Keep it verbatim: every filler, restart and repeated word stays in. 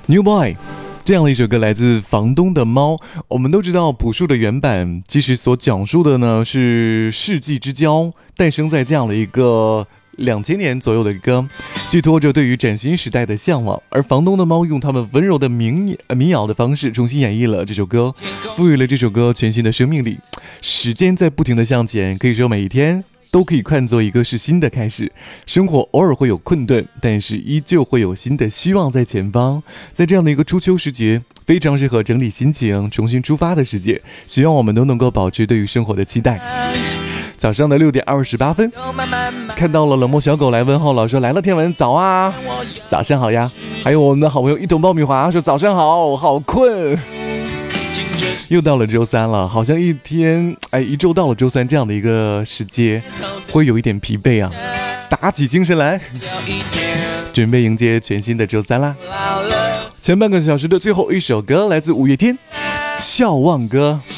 New Boy 这样的一首歌来自房东的猫。我们都知道朴树的原版其实所讲述的呢是世纪之交诞生在这样的一个两千年左右的歌，寄托着对于崭新时代的向往。而房东的猫用他们温柔的民民谣的方式重新演绎了这首歌，赋予了这首歌全新的生命力。时间在不停的向前，可以说每一天都可以看作一个是新的开始。生活偶尔会有困顿，但是依旧会有新的希望在前方。在这样的一个初秋时节，非常适合整理心情重新出发的时节，希望我们都能够保持对于生活的期待。早上的六点二十八分，看到了冷漠小狗来问候了，说来了天文早啊，早上好呀。还有我们的好朋友一桶爆米花说早上好，好困。又到了周三了，好像一天哎一周到了周三这样的一个时节，会有一点疲惫啊，打起精神来，准备迎接全新的周三啦。前半个小时的最后一首歌来自五月天《笑忘歌》。